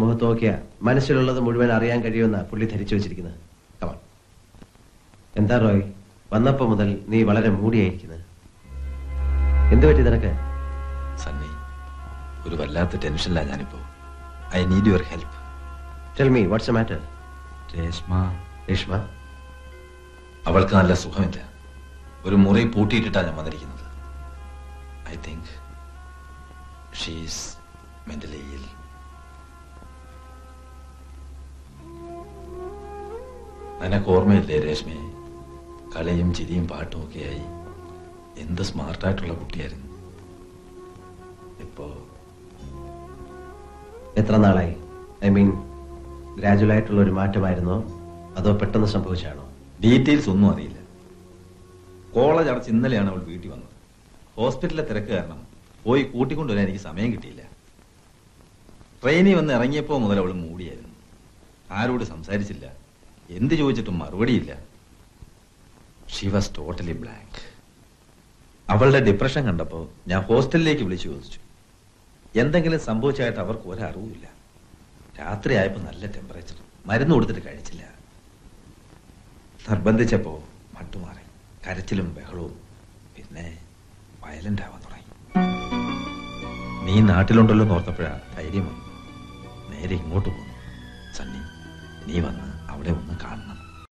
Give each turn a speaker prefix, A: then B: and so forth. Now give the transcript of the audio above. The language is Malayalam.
A: മുഖത്ത് നോക്കിയാ മനസ്സിലുള്ളത് മുഴുവൻ അറിയാൻ കഴിയുമെന്ന പുള്ളി ധരിച്ചു വെച്ചിരിക്കുന്നത്. കമാ. എന്താ റോയ്, വന്നപ്പോ മുതൽ നീ വളരെ മൂടിയായിരിക്കുന്നത്. എന്ത് പറ്റി നിനക്ക്?
B: സണ്ണി, ഒരു വല്ലാത്ത ടെൻഷനിലാണ് ഞാനിപ്പോ. I need your help.
A: Tell me what's the matter?
B: Reshma അവൾക്ക് നല്ല സുഖമില്ല. ഒരു മുറി പൂട്ടിയിട്ടിട്ടാണ് ഞാൻ വന്നിരിക്കുന്നത്. ഐ തിങ്ക് ഷീസ് മെന്റലി ഇൽ. നിനക്ക് ഓർമ്മയില്ലേ രേഷ്മയെ? കളിയും ചിരിയും പാട്ടും ഒക്കെയായി എന്ത് സ്മാർട്ടായിട്ടുള്ള കുട്ടിയായിരുന്നു. ഇപ്പോ
A: എത്ര നാളായി? ഐ മീൻ ഗ്രാജുവൽ ആയിട്ടുള്ള ഒരു മാറ്റമായിരുന്നോ അതോ പെട്ടെന്ന് സംഭവിച്ചാണോ?
B: ഡീറ്റെയിൽസ് ഒന്നും അറിയില്ല. കോളേജ് അടച്ച് ഇന്നലെയാണ് അവൾ വീട്ടിൽ വന്നത്. ഹോസ്പിറ്റലിലെ തിരക്ക് കാരണം പോയി കൂട്ടിക്കൊണ്ടുവരാൻ എനിക്ക് സമയം കിട്ടിയില്ല. ട്രെയിനിൽ വന്ന് ഇറങ്ങിയപ്പോൾ മുതൽ അവൾ മൂടിയായിരുന്നു. ആരോട് സംസാരിച്ചില്ല. എന്ത് ചോദിച്ചിട്ടും മറുപടിയില്ല. She was totally blank. അവളുടെ ഡിപ്രഷൻ കണ്ടപ്പോൾ ഞാൻ ഹോസ്റ്റലിലേക്ക് വിളിച്ചു ചോദിച്ചു. എന്തെങ്കിലും സംഭവിച്ചായിട്ട് അവർക്ക് ഒരറിവുമില്ല. രാത്രി ആയപ്പോൾ നല്ല ടെമ്പറേച്ചർ. മരുന്ന് കൊടുത്തിട്ട് കഴിച്ചില്ല. നിർബന്ധിച്ചപ്പോൾ മട്ടുമാറി. കരച്ചിലും ബഹളവും. പിന്നെ വയലന്റ് ആവാൻ തുടങ്ങി. നീ നാട്ടിലുണ്ടല്ലോ എന്ന് ഓർത്തപ്പോഴാ ധൈര്യം വന്നു. നേരെ ഇങ്ങോട്ട് പോന്നു. സണ്ണി, നീ വന്ന് അവിടെ ഒന്ന് കാണണം.